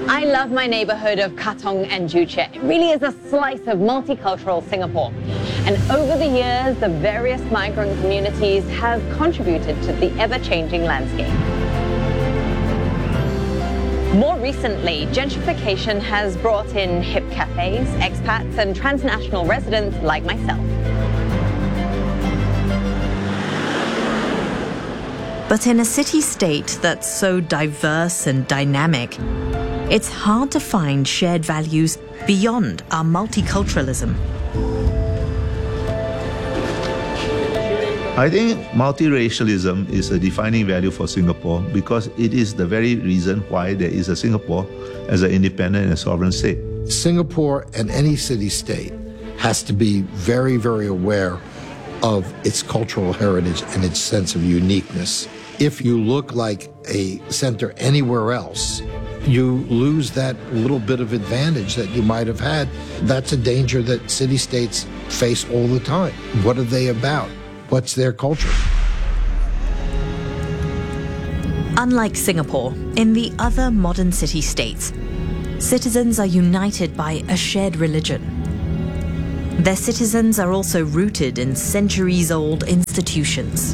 I love my neighborhood of Katong and Juche. It really is a slice of multicultural Singapore. And over the years, the various migrant communities have contributed to the ever-changing landscape. More recently, gentrification has brought in hip cafes, expats, and transnational residents like myself. But in a city-state that's so diverse and dynamic, it's hard to find shared values beyond our multiculturalism. I think multiracialism is a defining value for Singapore because it is the very reason why there is a Singapore as an independent and sovereign state. Singapore and any city-state has to be very, very aware of its cultural heritage and its sense of uniqueness. If you look like a center anywhere else, you lose that little bit of advantage that you might have had. That's a danger that city-states face all the time. What are they about? What's their culture? Unlike Singapore, in the other modern city-states, citizens are united by a shared religion. Their citizens are also rooted in centuries-old institutions.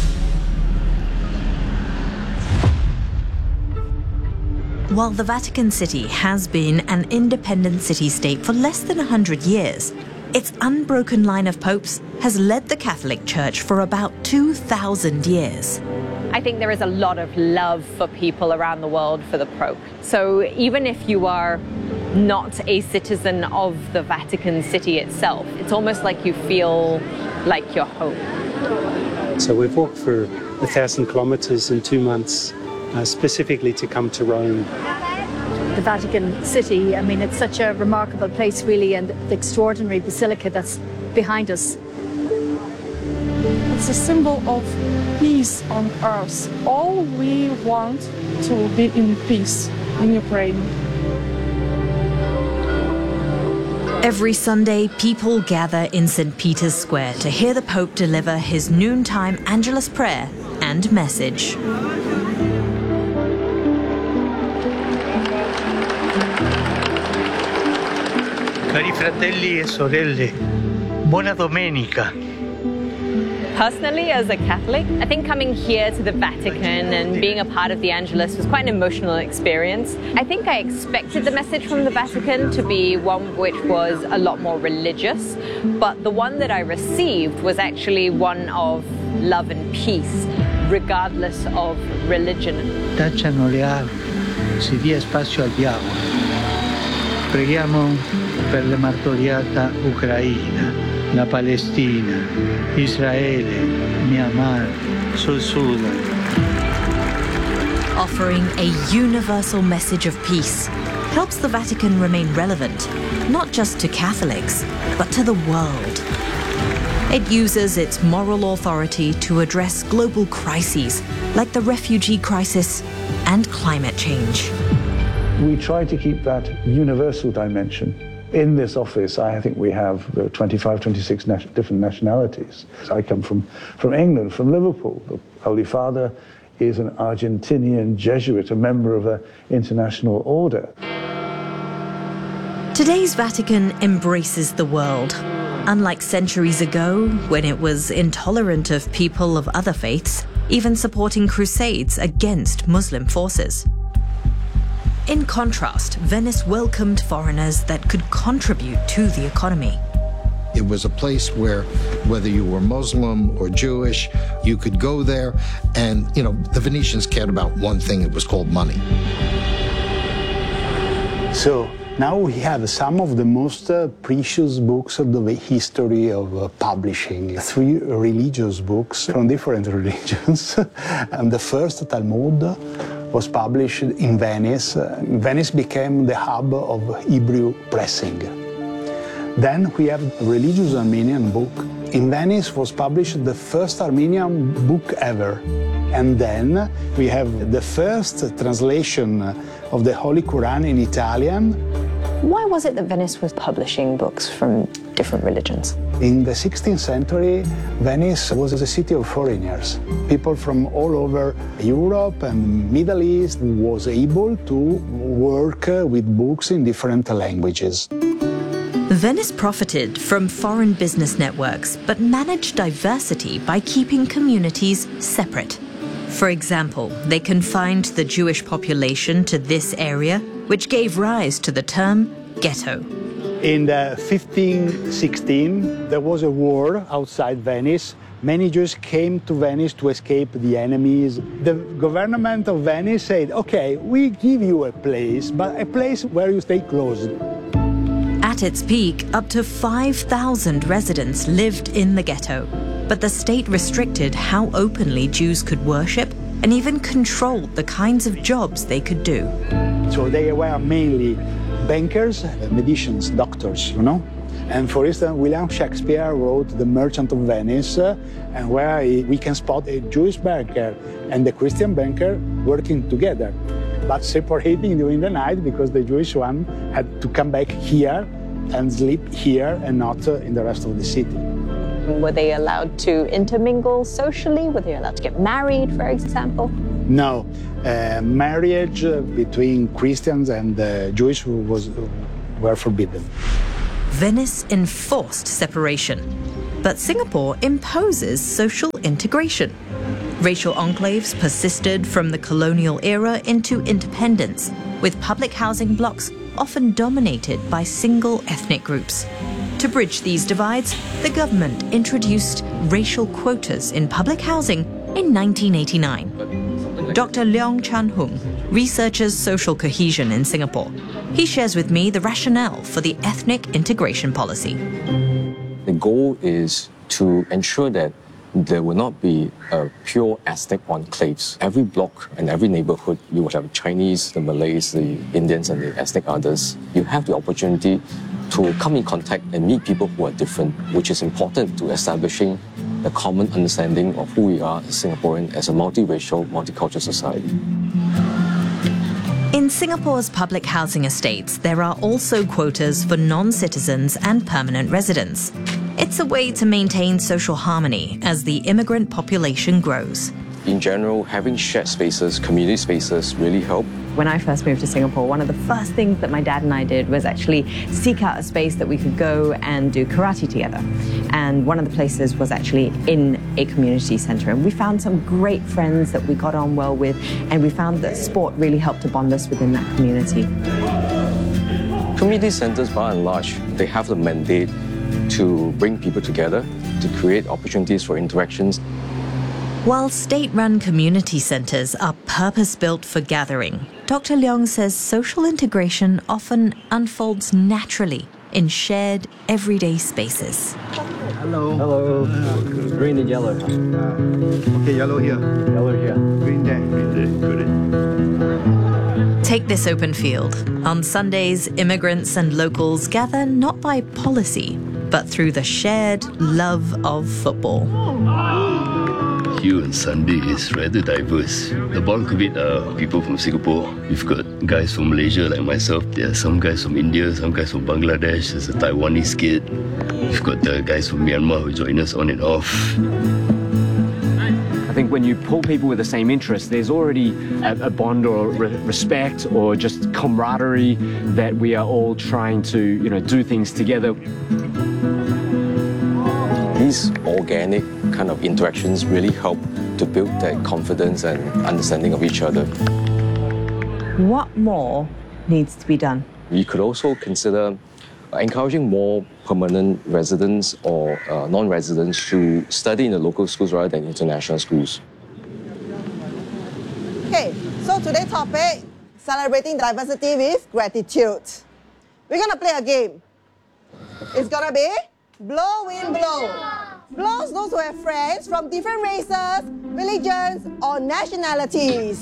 While the Vatican City has been an independent city-state for less than 100 years, its unbroken line of popes has led the Catholic Church for about 2,000 years. I think there is a lot of love for people around the world for the Pope. So even if you are not a citizen of the Vatican City itself, it's almost like you feel like you're home. So we've walked for 1,000 kilometers in 2 months, specifically to come to Rome. The Vatican City, I mean, it's such a remarkable place, really, and the extraordinary basilica that's behind us. It's a symbol of peace on earth. All we want to be in peace in Ukraine. Every Sunday, people gather in St. Peter's Square to hear the Pope deliver his noontime Angelus prayer and message. Cari fratelli e sorelle, buona domenica. Personally, as a Catholic, I think coming here to the Vatican and being a part of the Angelus was quite an emotional experience. I think I expected the message from the Vatican to be one which was a lot more religious, but the one that I received was actually one of love and peace, regardless of religion. Tacciano le armi, si dia spazio al diavolo. Preghiamo per la martoriata Ucraina, la Palestina, Israele, Myanmar, South Sudan. Offering a universal message of peace helps the Vatican remain relevant, not just to Catholics, but to the world. It uses its moral authority to address global crises like the refugee crisis and climate change. We try to keep that universal dimension. In this office, I think we have 25, 26 different nationalities. I come from England, from Liverpool. The Holy Father is an Argentinian Jesuit, a member of an international order. Today's Vatican embraces the world. Unlike centuries ago, when it was intolerant of people of other faiths, even supporting crusades against Muslim forces. In contrast, Venice welcomed foreigners that could contribute to the economy. It was a place where, whether you were Muslim or Jewish, you could go there and, the Venetians cared about one thing, it was called money. So now we have some of the most precious books of the history of publishing. 3 religious books from different religions. And the first Talmud was published in Venice. Venice became the hub of Hebrew pressing. Then we have a religious Armenian book. In Venice was published the first Armenian book ever. And then we have the first translation of the Holy Quran in Italian, Why was it that Venice was publishing books from different religions? In the 16th century, Venice was a city of foreigners. People from all over Europe and Middle East was able to work with books in different languages. Venice profited from foreign business networks, but managed diversity by keeping communities separate. For example, they confined the Jewish population to this area, which gave rise to the term ghetto. In 1516, there was a war outside Venice. Many Jews came to Venice to escape the enemies. The government of Venice said, okay, we give you a place, but a place where you stay closed. At its peak, up to 5,000 residents lived in the ghetto, but the state restricted how openly Jews could worship and even controlled the kinds of jobs they could do. So they were mainly bankers, magicians, doctors, And for instance, William Shakespeare wrote The Merchant of Venice, and where we can spot a Jewish banker and the Christian banker working together, but separating during the night because the Jewish one had to come back here and sleep here and not in the rest of the city. Were they allowed to intermingle socially? Were they allowed to get married, for example? No. Marriage between Christians and Jewish were forbidden. Venice enforced separation, but Singapore imposes social integration. Racial enclaves persisted from the colonial era into independence, with public housing blocks often dominated by single ethnic groups. To bridge these divides, the government introduced racial quotas in public housing in 1989. Dr. Leong Chan Hung researches social cohesion in Singapore. He shares with me the rationale for the ethnic integration policy. The goal is to ensure that there will not be pure ethnic enclaves. Every block and every neighborhood, you will have Chinese, the Malays, the Indians, and the ethnic others. You have the opportunity to come in contact and meet people who are different, which is important to establishing a common understanding of who we are as Singaporean as a multiracial, multicultural society. In Singapore's public housing estates, there are also quotas for non-citizens and permanent residents. It's a way to maintain social harmony as the immigrant population grows. In general, having shared spaces, community spaces really help. When I first moved to Singapore, one of the first things that my dad and I did was actually seek out a space that we could go and do karate together. And one of the places was actually in a community centre. And we found some great friends that we got on well with, and we found that sport really helped to bond us within that community. Community centres, by and large, they have the mandate to bring people together, to create opportunities for interactions. While state-run community centres are purpose-built for gathering, Dr. Leong says social integration often unfolds naturally in shared, everyday spaces. Hello. Hello. Green and yellow. Okay, yellow here. Yellow here. Green there. Green there. Good. Take this open field. On Sundays, immigrants and locals gather not by policy, but through the shared love of football. Here on Sunday is rather diverse. The bulk of it are people from Singapore. We've got guys from Malaysia like myself. There are some guys from India, some guys from Bangladesh. There's a Taiwanese kid. We've got the guys from Myanmar who join us on and off. I think when you pull people with the same interests, there's already a bond or respect or just camaraderie that we are all trying to, do things together. These organic kind of interactions really help to build that confidence and understanding of each other. What more needs to be done? You could also consider encouraging more permanent residents or non-residents to study in the local schools rather than international schools. Okay, so today's topic, celebrating diversity with gratitude. We're gonna play a game. It's gonna be blow, wind, blow. Blows those who have friends from different races, religions, or nationalities.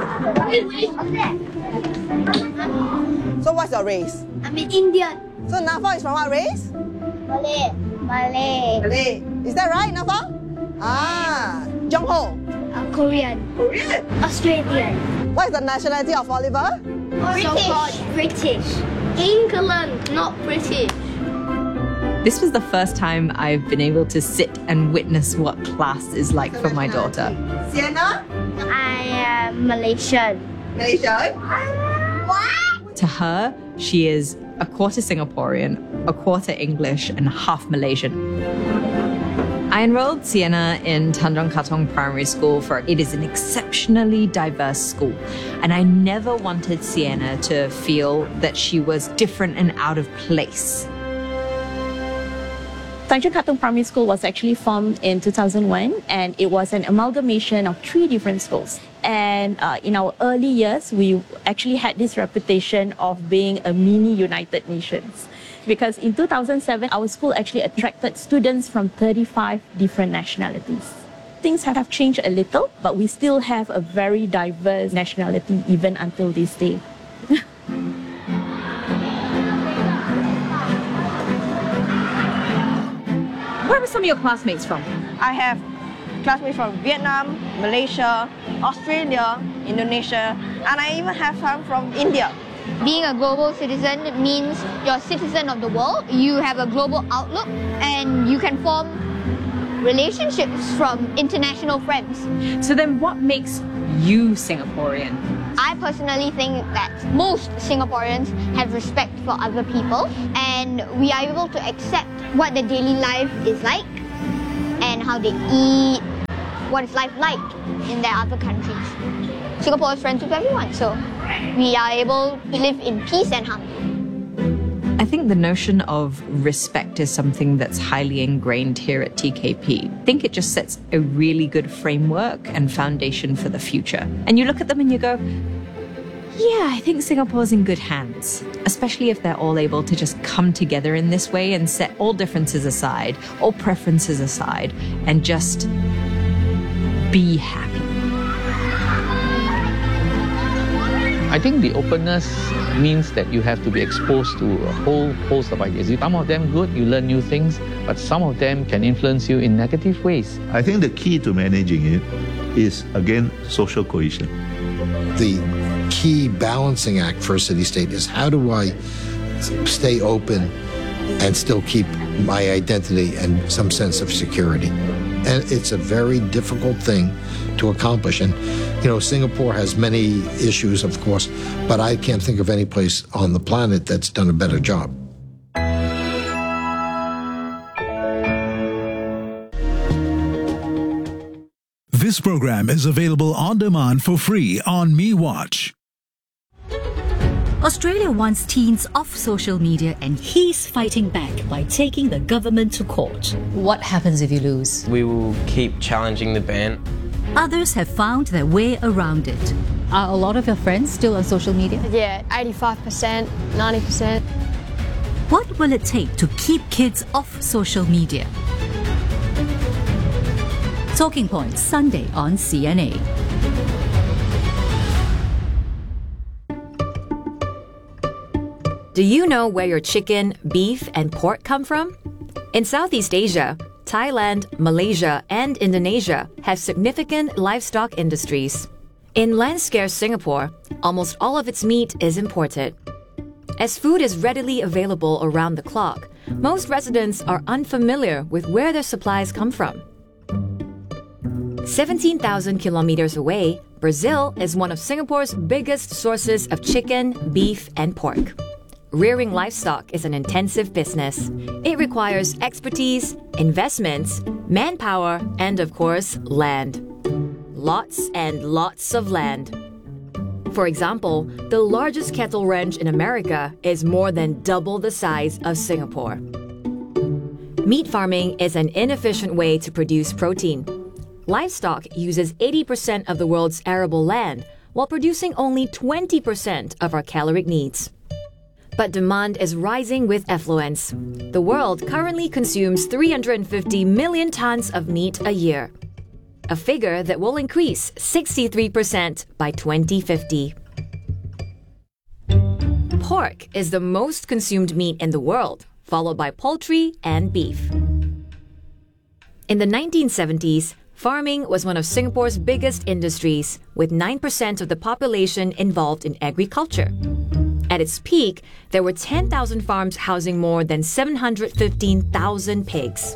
So what's your race? I'm an Indian. So Nafa is from what race? Malay. Malay. Is that right, Nafa? Jung Ho? Korean. Korean? Australian. What is the nationality of Oliver? British. England, not British. This was the first time I've been able to sit and witness what class is like for my daughter. Sienna? I am Malaysian. Malaysia? What? To her, she is a quarter Singaporean, a quarter English, and half Malaysian. I enrolled Sienna in Tanjong Katong Primary School for it is an exceptionally diverse school, and I never wanted Sienna to feel that she was different and out of place. Tanjong Katong Primary School was actually formed in 2001, and it was an amalgamation of 3 different schools. And in our early years, we actually had this reputation of being a mini United Nations. Because in 2007, our school actually attracted students from 35 different nationalities. Things have changed a little, but we still have a very diverse nationality even until this day. Where were some of your classmates from? I have classmates from Vietnam, Malaysia, Australia, Indonesia, and I even have some from India. Being a global citizen means you're a citizen of the world, you have a global outlook, and you can form relationships from international friends. So then what makes you Singaporean? I personally think that most Singaporeans have respect for other people, and we are able to accept what their daily life is like and how they eat, what is life like in their other countries. Singapore is friends with everyone, so we are able to live in peace and harmony. I think the notion of respect is something that's highly ingrained here at TKP. I think it just sets a really good framework and foundation for the future. And you look at them and you go, yeah, I think Singapore's in good hands, especially if they're all able to just come together in this way and set all differences aside, all preferences aside, and just be happy. I think the openness means that you have to be exposed to a whole host of ideas. Some of them good, you learn new things, but some of them can influence you in negative ways. I think the key to managing it is, again, social cohesion. The key balancing act for a city-state is how do I stay open and still keep my identity and some sense of security. And it's a very difficult thing to accomplish. And, you know, Singapore has many issues, of course, but I can't think of any place on the planet that's done a better job. This program is available on demand for free on MeWatch. Australia wants teens off social media, and he's fighting back by taking the government to court. What happens if you lose? We will keep challenging the ban. Others have found their way around it. Are a lot of your friends still on social media? Yeah, 85%, 90%. What will it take to keep kids off social media? Talking Points, Sunday on CNA. Do you know where your chicken, beef, and pork come from? In Southeast Asia, Thailand, Malaysia, and Indonesia have significant livestock industries. In land-scarce Singapore, almost all of its meat is imported. As food is readily available around the clock, most residents are unfamiliar with where their supplies come from. 17,000 kilometers away, Brazil is one of Singapore's biggest sources of chicken, beef, and pork. Rearing livestock is an intensive business. It requires expertise, investments, manpower, and of course, land. Lots and lots of land. For example, the largest cattle ranch in America is more than double the size of Singapore. Meat farming is an inefficient way to produce protein. Livestock uses 80% of the world's arable land, while producing only 20% of our caloric needs. But demand is rising with affluence. The world currently consumes 350 million tons of meat a year, a figure that will increase 63% by 2050. Pork is the most consumed meat in the world, followed by poultry and beef. In the 1970s, farming was one of Singapore's biggest industries, with 9% of the population involved in agriculture. At its peak, there were 10,000 farms housing more than 715,000 pigs.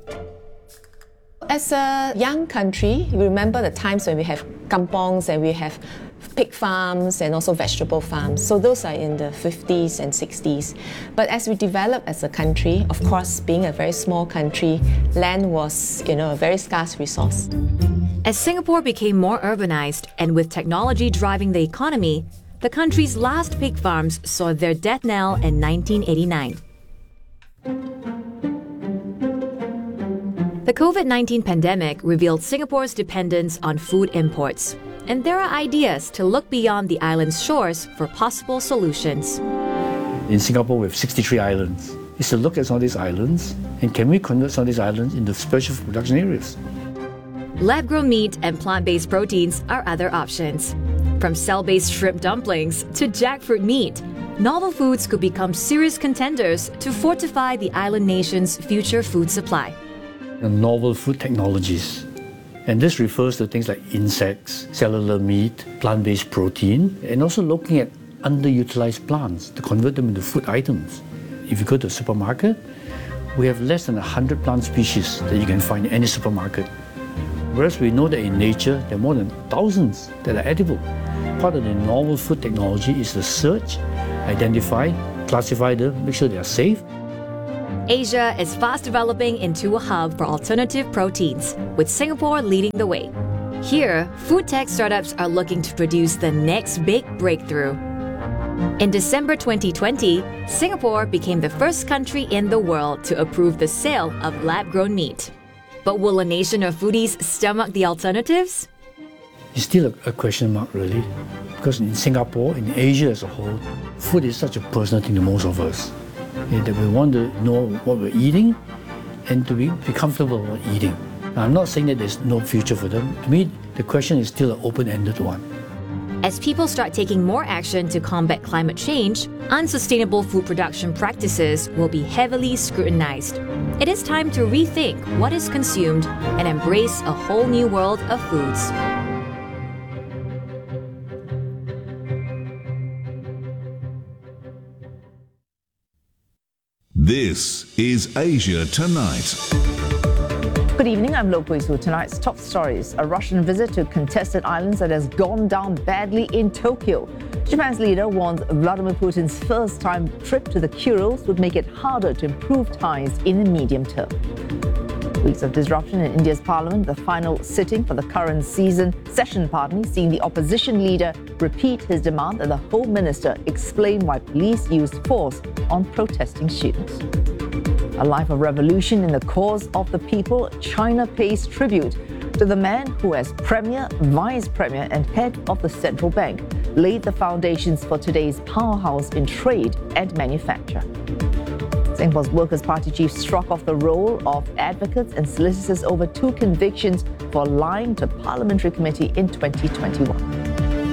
As a young country, you remember the times when we have kampongs and we have pig farms and also vegetable farms. So those are in the 50s and 60s. But as we develop as a country, of course, being a very small country, land was, a very scarce resource. As Singapore became more urbanized and with technology driving the economy, the country's last pig farms saw their death knell in 1989. The COVID-19 pandemic revealed Singapore's dependence on food imports, and there are ideas to look beyond the island's shores for possible solutions. In Singapore, we have 63 islands. It's to look at some of these islands, and can we convert some of these islands into special production areas? Lab-grown meat and plant-based proteins are other options. From cell-based shrimp dumplings to jackfruit meat, novel foods could become serious contenders to fortify the island nation's future food supply. Novel food technologies. And this refers to things like insects, cellular meat, plant-based protein, and also looking at underutilized plants to convert them into food items. If you go to a supermarket, we have less than 100 plant species that you can find in any supermarket. Whereas we know that in nature, there are more than thousands that are edible. Part of the novel food technology is to search, identify, classify them, make sure they are safe. Asia is fast developing into a hub for alternative proteins, with Singapore leading the way. Here, food tech startups are looking to produce the next big breakthrough. In December 2020, Singapore became the first country in the world to approve the sale of lab-grown meat. But will a nation of foodies stomach the alternatives? It's still a question mark, really. Because in Singapore, in Asia as a whole, food is such a personal thing to most of us. That we want to know what we're eating and to be comfortable with eating. Now, I'm not saying that there's no future for them. To me, the question is still an open-ended one. As people start taking more action to combat climate change, unsustainable food production practices will be heavily scrutinized. It is time to rethink what is consumed and embrace a whole new world of foods. This is Asia Tonight. Good evening, I'm Lo Pui Su. Tonight's top stories. A Russian visit to contested islands that has gone down badly in Tokyo. Japan's leader warns Vladimir Putin's first-time trip to the Kurils would make it harder to improve ties in the medium term. Weeks of disruption in India's parliament, the final sitting for the current session, seeing the opposition leader repeat his demand that the Home Minister explain why police used force on protesting students. A life of revolution in the cause of the people, China pays tribute to the man who, as Premier, Vice Premier and head of the central bank, laid the foundations for today's powerhouse in trade and manufacture. Singapore's Workers' Party chief struck off the role of advocates and solicitors over 2 convictions for lying to Parliamentary Committee in 2021.